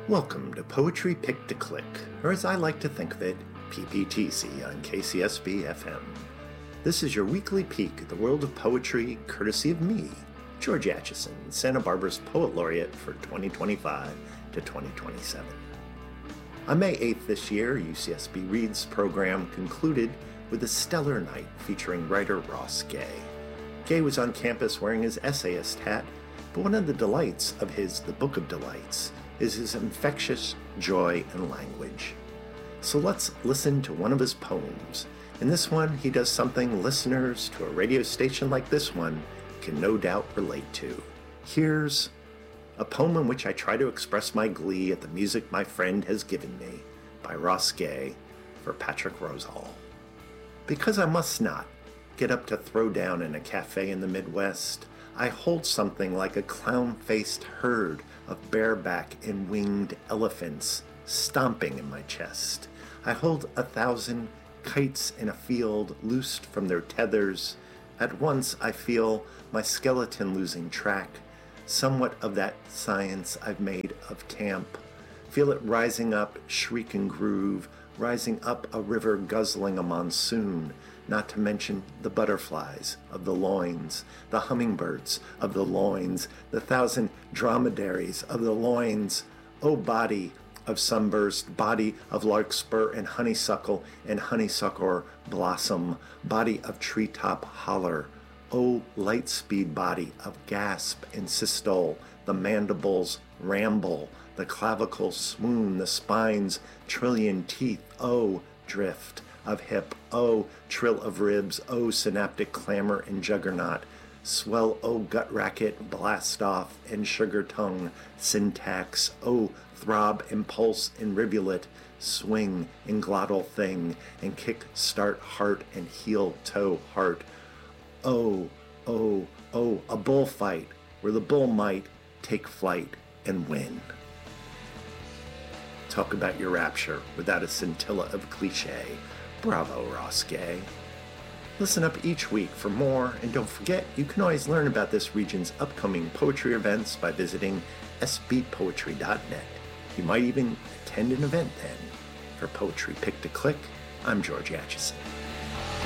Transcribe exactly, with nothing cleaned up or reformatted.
Welcome to Poetry Pick to Click, or as I like to think of it, P P T C on K C S B F M. This is your weekly peek at the world of poetry, courtesy of me, George Atchison, Santa Barbara's Poet Laureate for twenty twenty-five to twenty twenty-seven. On May eighth this year, U C S B Reads program concluded with a stellar night featuring writer Ross Gay. Gay was on campus wearing his essayist hat, but one of the delights of his The Book of Delights is his infectious joy and language. So let's listen to one of his poems. In this one, he does something listeners to a radio station like this one can no doubt relate to. Here's a poem in which I try to express my glee at the music my friend has given me, by Ross Gay for Patrick Rosehall. Because I must not get up to throw down in a cafe in the Midwest, I hold something like a clown-faced herd of bareback and winged elephants stomping in my chest. I hold a thousand kites in a field loosed from their tethers. At once I feel my skeleton losing track, somewhat of that science I've made of camp. Feel it rising up, shriek and groove, rising up a river guzzling a monsoon, not to mention the butterflies of the loins, the hummingbirds of the loins, the thousand dromedaries of the loins. O body of sunburst, body of larkspur and honeysuckle and honeysuckle blossom, body of treetop holler. O light speed body of gasp and systole, the mandibles ramble, the clavicles swoon, the spine's trillion teeth. O drift of hip, O trill of ribs, O synaptic clamor and juggernaut, swell, O gut racket, blast off and sugar tongue, syntax, O throb, impulse and rivulet, swing and glottal thing, and kick start heart and heel toe heart. Oh, oh, oh, a bullfight where the bull might take flight and win. Talk about your rapture without a scintilla of cliche. Bravo, Ross Gay. Listen up each week for more, and don't forget, you can always learn about this region's upcoming poetry events by visiting s b poetry dot net. You might even attend an event then. For Poetry Pick to Click, I'm George Atchison.